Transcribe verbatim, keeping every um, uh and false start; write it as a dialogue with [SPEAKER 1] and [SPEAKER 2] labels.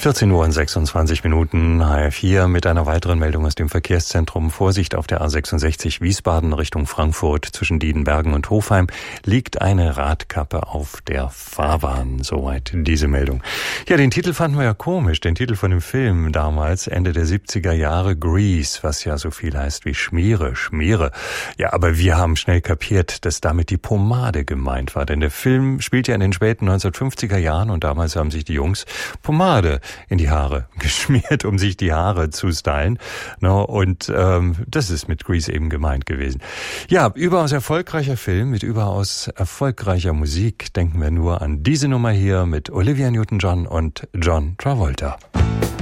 [SPEAKER 1] vierzehn Uhr und sechsundzwanzig Minuten, H F hier mit einer weiteren Meldung aus dem Verkehrszentrum. Vorsicht auf der A sechsundsechzig Wiesbaden Richtung Frankfurt zwischen Diedenbergen und Hofheim liegt eine Radkappe auf der Fahrbahn. Soweit diese Meldung. Ja, den Titel fanden wir ja komisch, den Titel von dem Film damals, Ende der siebziger Jahre, Grease, was ja so viel heißt wie Schmiere, Schmiere. Ja, aber wir haben schnell kapiert, dass damit die Pomade gemeint war, denn der Film spielt ja in den späten neunzehnhundertfünfziger Jahren und damals haben sich die Jungs Pomade in die Haare geschmiert, um sich die Haare zu stylen. No, und ähm, das ist mit Grease eben gemeint gewesen. Ja, überaus erfolgreicher Film mit überaus erfolgreicher Musik. Denken wir nur an diese Nummer hier mit Olivia Newton-John und John Travolta.